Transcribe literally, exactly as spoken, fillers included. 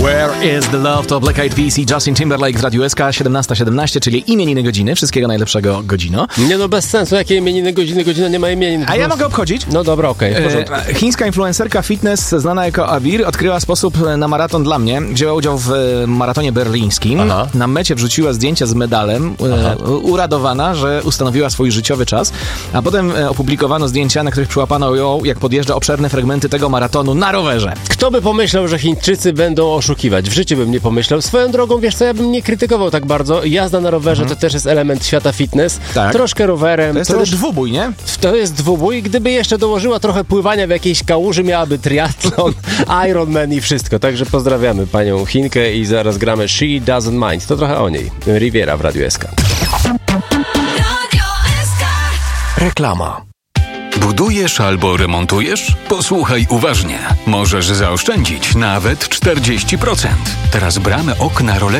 Where is the love? To Black Eyed Peas i Justin Timberlake w Radiu S K. siedemnasta siedemnaście, czyli imieniny godziny. Wszystkiego najlepszego, godzino. Nie no, bez sensu. Jakie imieniny godziny? Godzina nie ma imienin. A ja mogę obchodzić? No dobra, okej. Okay, e, chińska influencerka fitness, znana jako Avir, odkryła sposób na maraton dla mnie. Wzięła udział w maratonie berlińskim. Aha. Na mecie wrzuciła zdjęcia z medalem, e, uradowana, że ustanowiła swój życiowy czas. A potem e, opublikowano zdjęcia, na których przyłapano ją, jak podjeżdża obszerne fragmenty tego maratonu na rowerze. Kto by pomyślał, że Chińczycy będą oszukiwać? W życiu bym nie pomyślał. Swoją drogą, wiesz co, ja bym nie krytykował tak bardzo. Jazda na rowerze mhm. to też jest element świata fitness. Tak. Troszkę rowerem. To jest trosz... dwubój, nie? To jest dwubój. Gdyby jeszcze dołożyła trochę pływania w jakiejś kałuży, miałaby triathlon, Ironman i wszystko. Także pozdrawiamy panią Chinkę i zaraz gramy She Doesn't Mind. To trochę o niej. Riviera w Radiu S K. Reklama. Budujesz albo remontujesz? Posłuchaj uważnie. Możesz zaoszczędzić nawet czterdzieści procent. Teraz bramy okna Rolex